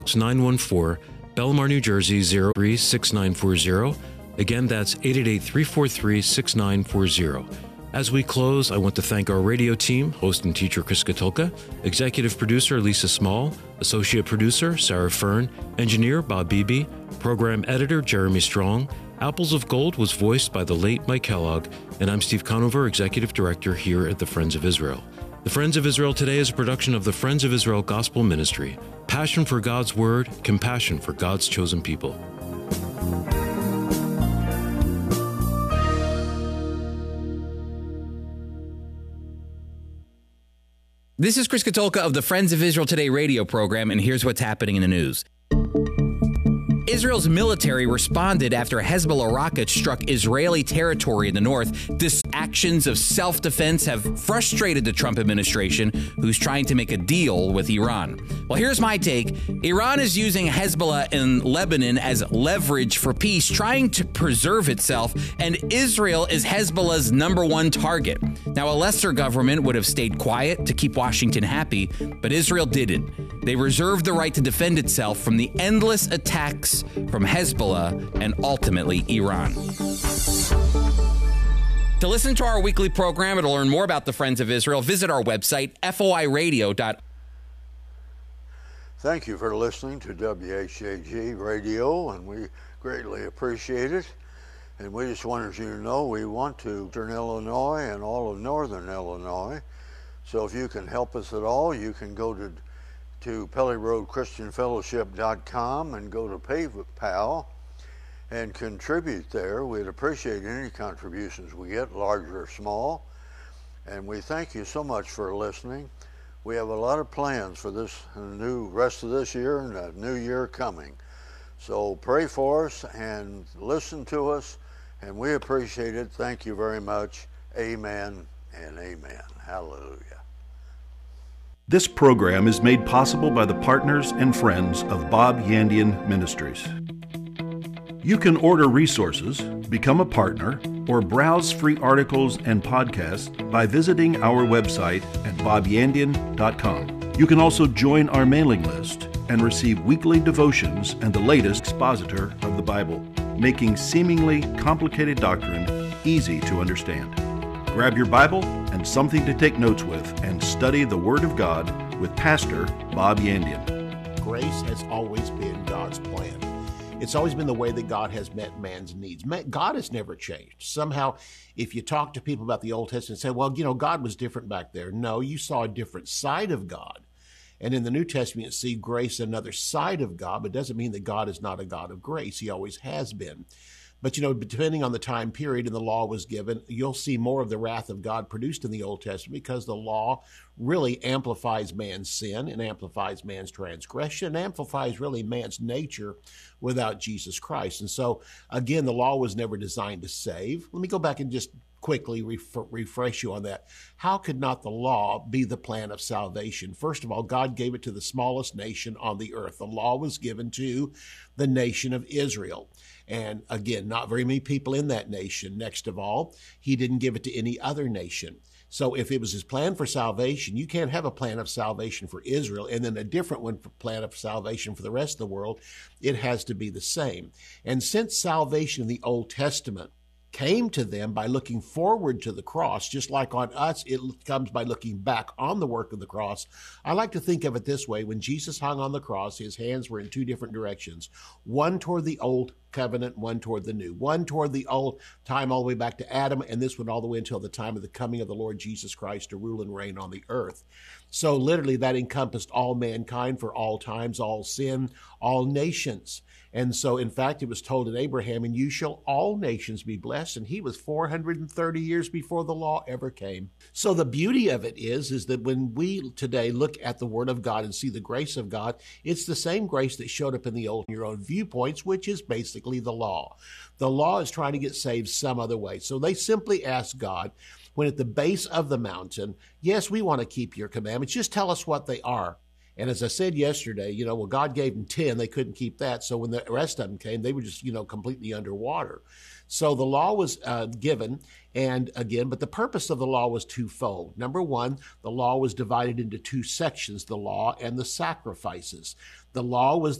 It's 914 Belmar, New Jersey 036940. Again, that's 888-343-6940. As we close, I want to thank our radio team, host and teacher Chris Katulka, executive producer Lisa Small, associate producer Sarah Fern, engineer Bob Beebe, program editor Jeremy Strong. Apples of Gold was voiced by the late Mike Kellogg, and I'm Steve Conover, executive director here at the Friends of Israel. The Friends of Israel Today is a production of the Friends of Israel Gospel Ministry. Passion for God's Word, compassion for God's chosen people. This is Chris Katulka of the Friends of Israel Today radio program, and here's what's happening in the news. Israel's military responded after Hezbollah rockets struck Israeli territory in the north. These actions of self-defense have frustrated the Trump administration, who's trying to make a deal with Iran. Well, here's my take. Iran is using Hezbollah in Lebanon as leverage for peace, trying to preserve itself, and Israel is Hezbollah's number one target. Now, a lesser government would have stayed quiet to keep Washington happy, but Israel didn't. They reserved the right to defend itself from the endless attacks from Hezbollah and ultimately Iran. To listen to our weekly program and to learn more about the Friends of Israel, visit our website, foiradio.org. Thank you for listening to WHAG Radio, and we greatly appreciate it. And we just wanted you to know we want to turn Illinois and all of northern Illinois. So if you can help us at all, you can go to PellyRoadChristianFellowship.com and go to PayPal and contribute there. We'd appreciate any contributions we get, large or small. And we thank you so much for listening. We have a lot of plans for this new rest of this year and a new year coming. So pray for us and listen to us, and we appreciate it. Thank you very much. Amen and amen. Hallelujah. This program is made possible by the partners and friends of Bob Yandian Ministries. You can order resources, become a partner, or browse free articles and podcasts by visiting our website at bobyandian.com. You can also join our mailing list and receive weekly devotions and the latest expositor of the Bible, making seemingly complicated doctrine easy to understand. Grab your Bible and something to take notes with and study the Word of God with Pastor Bob Yandian. Grace has always been God's plan. It's always been the way that God has met man's needs. God has never changed. Somehow, if you talk to people about the Old Testament and say, well, God was different back there. No, you saw a different side of God. And in the New Testament, you see grace, another side of God, but it doesn't mean that God is not a God of grace. He always has been. But, depending on the time period and the law was given, you'll see more of the wrath of God produced in the Old Testament because the law really amplifies man's sin and amplifies man's transgression and amplifies really man's nature without Jesus Christ. And so, again, the law was never designed to save. Let me go back and just quickly refresh you on that. How could not the law be the plan of salvation? First of all, God gave it to the smallest nation on the earth. The law was given to the nation of Israel. And again, not very many people in that nation. Next of all, he didn't give it to any other nation. So if it was his plan for salvation, you can't have a plan of salvation for Israel and then a different one for plan of salvation for the rest of the world. It has to be the same. And since salvation in the Old Testament came to them by looking forward to the cross, just like on us, it comes by looking back on the work of the cross. I like to think of it this way. When Jesus hung on the cross, his hands were in two different directions, one toward the old covenant, one toward the new, one toward the old time all the way back to Adam, and this one all the way until the time of the coming of the Lord Jesus Christ to rule and reign on the earth. So literally that encompassed all mankind for all times, all sin, all nations. And so, in fact, it was told in Abraham, "And you shall all nations be blessed." And he was 430 years before the law ever came. So the beauty of it is that when we today look at the Word of God and see the grace of God, it's the same grace that showed up in the old, your own viewpoints, which is basically the law. The law is trying to get saved some other way. So they simply ask God, when at the base of the mountain, yes, we want to keep your commandments. Just tell us what they are. And as I said yesterday, well, God gave them 10, they couldn't keep that. So when the rest of them came, they were just, completely underwater. So the law was given, and again, but the purpose of the law was twofold. Number one, the law was divided into two sections, the law and the sacrifices. The law was